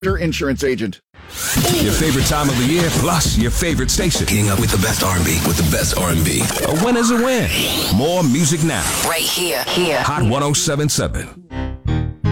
Factor Insurance Agent. Your favorite time of the year, plus your favorite station. Getting up with the best R&B, with the best R&B. A win is a win. More music now. Right here. Hot 107.7.